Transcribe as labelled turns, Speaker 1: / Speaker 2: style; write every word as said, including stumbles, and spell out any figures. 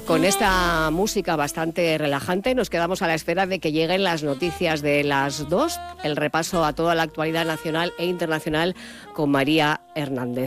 Speaker 1: Con esta música bastante relajante nos quedamos a la espera de que lleguen las noticias de las dos, el repaso a toda la actualidad nacional e internacional con María Hernández.